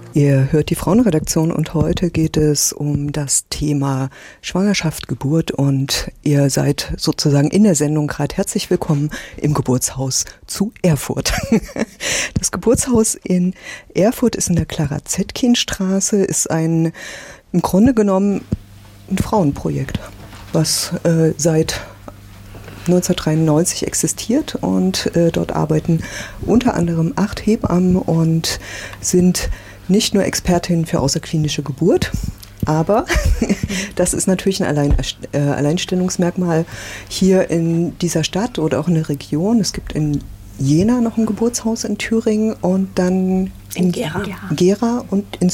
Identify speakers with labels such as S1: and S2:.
S1: Ihr hört die Frauenredaktion und heute geht es um das Thema Schwangerschaft, Geburt und ihr seid sozusagen in der Sendung gerade herzlich willkommen im Geburtshaus zu Erfurt. Das Geburtshaus in Erfurt ist in der Clara-Zetkin-Straße, ist im Grunde genommen ein Frauenprojekt, was seit 1993 existiert und dort arbeiten unter anderem 8 Hebammen und sind nicht nur Expertinnen für außerklinische Geburt, aber das ist natürlich ein Alleinstellungsmerkmal hier in dieser Stadt oder auch in der Region. Es gibt in Jena noch ein Geburtshaus in Thüringen und dann
S2: in Gera
S1: und in